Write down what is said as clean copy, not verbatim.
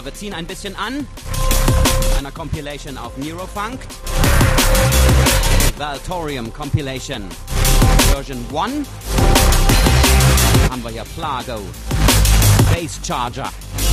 Wir ziehen ein bisschen an. Einer Compilation auf Neurofunk. Valtorium Compilation. Version 1. Haben wir hier Plago. Bass Charger.